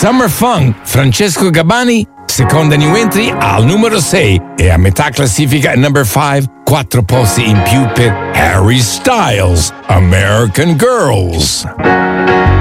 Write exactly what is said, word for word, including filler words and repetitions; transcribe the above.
Summer Fun, Francesco Gabbani, seconda new entry al numero sei e a metà classifica number five, quattro posti in più per Harry Styles, American Girls.